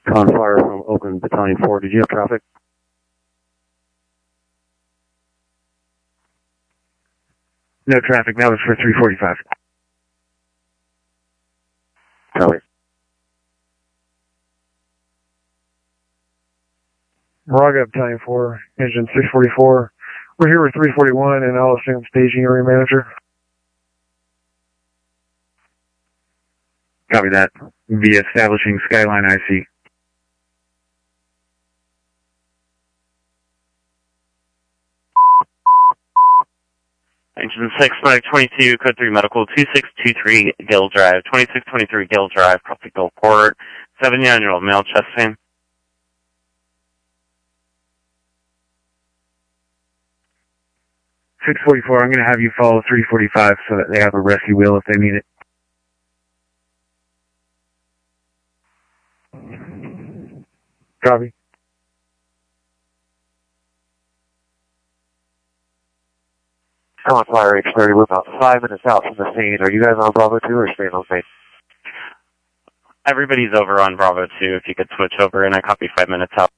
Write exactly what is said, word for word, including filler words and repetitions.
Confire from Oakland Battalion four. Did you have traffic? No traffic. That was for three forty-five. Copy. Raga Battalion four, engine six forty-four. We're here with three forty-one and I'll assume staging area manager. Copy that. Via establishing Skyline I C. Engine six, Mike twenty-two, code three medical, two six two three Gill Drive, twenty-six twenty-three Gill Drive, Prospect Port, seventy-nine-year-old male, chest pain. six forty-four, I'm going to have you follow three forty-five so that they have a rescue wheel if they need it. Copy. Come on, Flyer H thirty, we're about five minutes out from the scene. Are you guys on Bravo two or staying on scene? Everybody's over on Bravo two. If you could switch over, and I copy five minutes out.